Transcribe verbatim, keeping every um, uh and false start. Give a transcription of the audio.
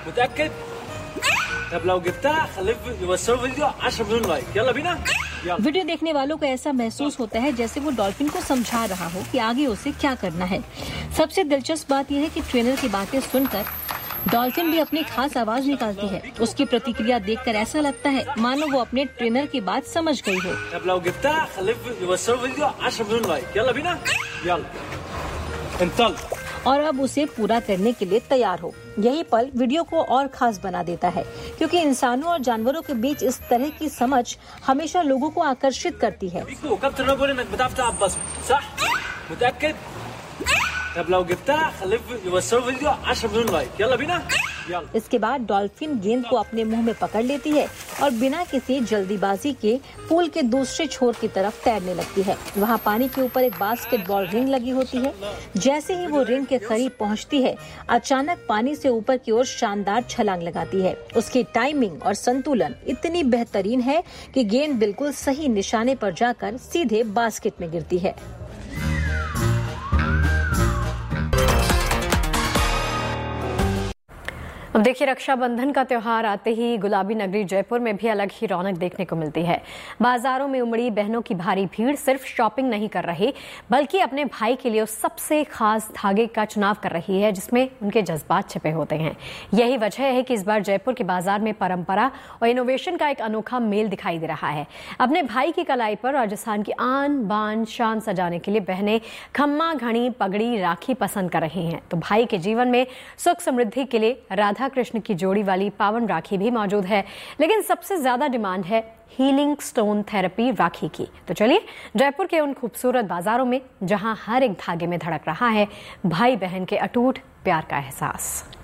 متأكد؟ طب لو جبتها خليه يوصلوا فيديو عشرة مليون لايक. يلا بينا. Video देखने वालों को ऐसा महसूस होता है जैसे वो डॉल्फिन को समझा रहा हो कि आगे उसे क्या करना है। सबसे दिलचस्प बात यह है कि ट्रेनर की बातें सुनकर डॉल्फिन भी अपनी खास आवाज निकालती है। उसकी प्रतिक्रिया देखकर ऐसा लगता है मानो वो अपने ट्रेनर की बात समझ गई हो। طب لو جبتها خليه يوصلوا فيديو عشرة مليون لايक. يلا بينا. يلا. انطلق. और अब उसे पूरा करने के लिए तैयार हो। यही पल वीडियो को और खास बना देता है क्योंकि इंसानों और जानवरों के बीच इस तरह की समझ हमेशा लोगों को आकर्षित करती है। كابتن بيقول انك بتعرف تلعب باسكت صح؟ متأكد؟ طب لو جبتها خليه يوصلوا فيديو عشرة مليون لايक. يلا بينا. इसके बाद डॉल्फिन गेंद को अपने मुंह में पकड़ लेती है और बिना किसी जल्दीबाजी के पूल के दूसरे छोर की तरफ तैरने लगती है। वहाँ पानी के ऊपर एक बास्केटबॉल रिंग लगी होती है। जैसे ही वो रिंग के करीब पहुँचती है, अचानक पानी से ऊपर की ओर शानदार छलांग लगाती है। उसकी टाइमिंग और संतुलन इतनी बेहतरीन है कि गेंद बिल्कुल सही निशाने पर जाकर सीधे बास्केट में गिरती है। अब देखिए, रक्षाबंधन का त्योहार आते ही गुलाबी नगरी जयपुर में भी अलग ही रौनक देखने को मिलती है। बाजारों में उमड़ी बहनों की भारी भीड़ सिर्फ शॉपिंग नहीं कर रही बल्कि अपने भाई के लिए उस सबसे खास धागे का चुनाव कर रही है जिसमें उनके जज्बात छिपे होते हैं। यही वजह है कि इस बार जयपुर के बाजार में परंपरा और इनोवेशन का एक अनोखा मेल दिखाई दे रहा है। अपने भाई की कलाई पर राजस्थान की आन बान शान सजाने के लिए बहनें खम्मा, घड़ी, पगड़ी, राखी पसंद कर रही हैं तो भाई के जीवन में सुख समृद्धि के लिए राधा कृष्ण की जोड़ी वाली पावन राखी भी मौजूद है। लेकिन सबसे ज्यादा डिमांड है हीलिंग स्टोन थेरेपी राखी की। तो चलिए जयपुर के उन खूबसूरत बाजारों में जहां हर एक धागे में धड़क रहा है भाई बहन के अटूट प्यार का एहसास।